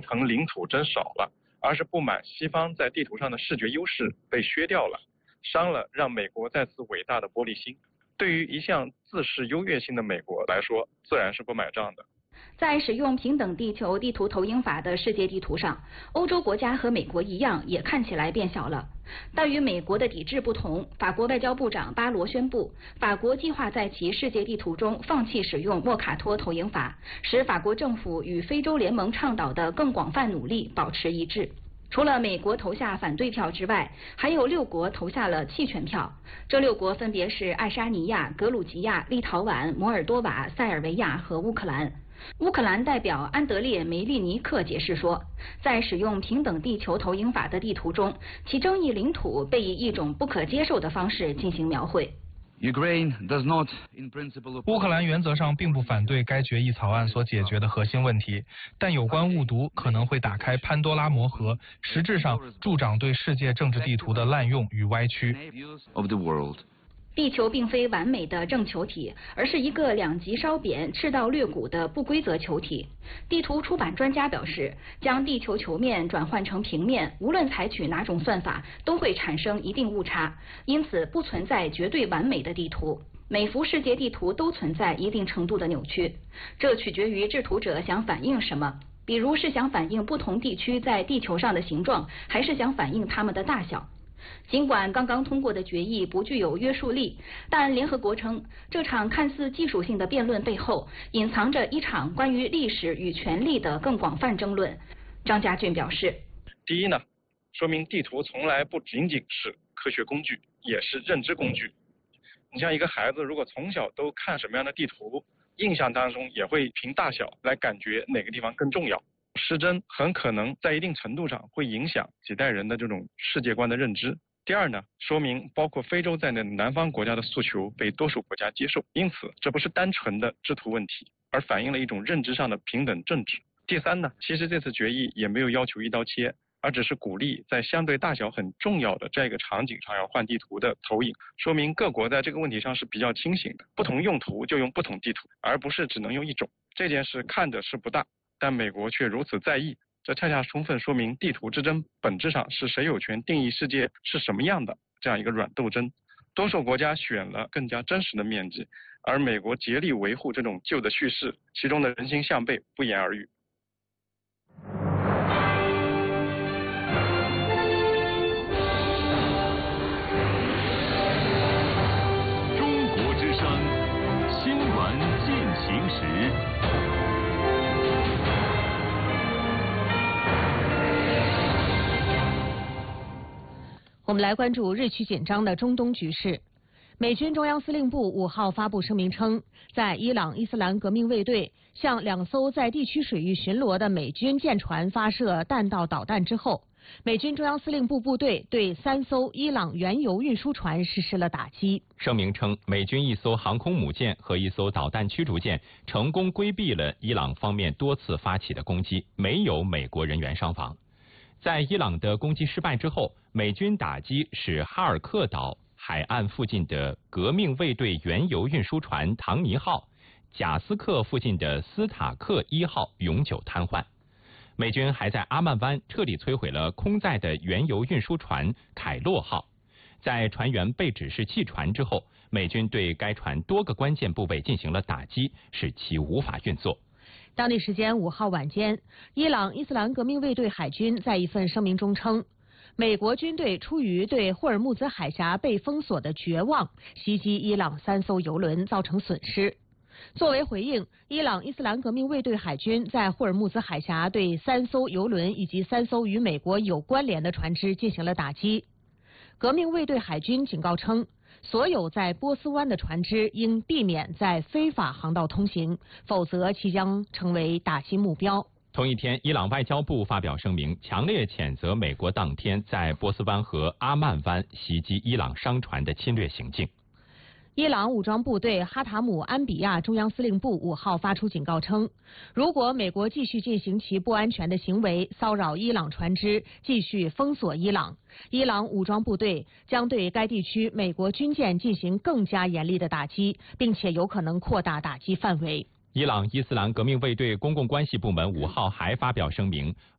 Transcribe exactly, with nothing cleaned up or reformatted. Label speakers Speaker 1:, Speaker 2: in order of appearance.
Speaker 1: 衡领土真少了，而是不满西方在地图上的视觉优势被削掉了，伤了让美国再次伟大的玻璃心。对于一向自视优越性的美国来说，自然是不买账的。
Speaker 2: 在使用平等地球地图投影法的世界地图上，欧洲国家和美国一样，也看起来变小了。但与美国的抵制不同，法国外交部长巴罗宣布，法国计划在其世界地图中放弃使用莫卡托投影法，使法国政府与非洲联盟倡导的更广泛努力保持一致。除了美国投下反对票之外，还有六国投下了弃权票。这六国分别是爱沙尼亚、格鲁吉亚、立陶宛、摩尔多瓦、塞尔维亚和乌克兰。乌克兰代表安德烈·梅利尼克解释说，在使用平等地球投影法的地图中，其争议领土被以一种不可接受的方式进行描绘。
Speaker 3: 乌克兰原则上并不反对该决议草案所解决的核心问题，但有关误读可能会打开潘多拉魔盒，实质上助长对世界政治地图的滥用与歪曲。
Speaker 2: 地球并非完美的正球体，而是一个两极稍扁、赤道略鼓的不规则球体。地图出版专家表示，将地球球面转换成平面，无论采取哪种算法，都会产生一定误差，因此不存在绝对完美的地图。每幅世界地图都存在一定程度的扭曲，这取决于制图者想反映什么，比如是想反映不同地区在地球上的形状，还是想反映它们的大小。尽管刚刚通过的决议不具有约束力，但联合国称，这场看似技术性的辩论背后隐藏着一场关于历史与权力的更广泛争论。张家俊表示，
Speaker 1: 第一呢，说明地图从来不仅仅是科学工具，也是认知工具。你像一个孩子，如果从小都看什么样的地图，印象当中也会凭大小来感觉哪个地方更重要。失真很可能在一定程度上会影响几代人的这种世界观的认知。第二呢，说明包括非洲在内的南方国家的诉求被多数国家接受，因此这不是单纯的制图问题，而反映了一种认知上的平等政治。第三呢，其实这次决议也没有要求一刀切，而只是鼓励在相对大小很重要的这个场景上要换地图的投影，说明各国在这个问题上是比较清醒的，不同用途就用不同地图，而不是只能用一种。这件事看着是不大，但美国却如此在意，这恰恰充分说明地图之争本质上是谁有权定义世界是什么样的这样一个软斗争。多数国家选了更加真实的面积，而美国竭力维护这种旧的叙事，其中的人心向背不言而喻。
Speaker 4: 中国之声，新闻进行时。
Speaker 5: 我们来关注日趋紧张的中东局势。美军中央司令部五号发布声明称，在伊朗伊斯兰革命卫队向两艘在地区水域巡逻的美军舰船发射弹道导弹之后，美军中央司令部部队对三艘伊朗原油运输船实施了打击。
Speaker 6: 声明称，美军一艘航空母舰和一艘导弹驱逐舰成功规避了伊朗方面多次发起的攻击，没有美国人员伤亡。在伊朗的攻击失败之后，美军打击使哈尔克岛海岸附近的革命卫队原油运输船唐尼号、贾斯克附近的斯塔克一号永久瘫痪。美军还在阿曼湾彻底摧毁了空载的原油运输船凯洛号。在船员被指是弃船之后，美军对该船多个关键部位进行了打击，使其无法运作。
Speaker 5: 当地时间五号晚间，伊朗伊斯兰革命卫队海军在一份声明中称，美国军队出于对霍尔木兹海峡被封锁的绝望，袭击伊朗三艘油轮，造成损失。作为回应，伊朗伊斯兰革命卫队海军在霍尔木兹海峡对三艘油轮以及三艘与美国有关联的船只进行了打击。革命卫队海军警告称，所有在波斯湾的船只应避免在非法航道通行，否则其将成为打击目标。
Speaker 6: 同一天，伊朗外交部发表声明，强烈谴责美国当天在波斯湾和阿曼湾袭击伊朗商船的侵略行径。
Speaker 5: 伊朗武装部队哈塔姆安比亚中央司令部五号发出警告称，如果美国继续进行其不安全的行为，骚扰伊朗船只，继续封锁伊朗，伊朗武装部队将对该地区美国军舰进行更加严厉的打击，并且有可能扩大打击范围。
Speaker 6: 伊朗伊斯兰革命卫队公共关系部门五号还发表声明，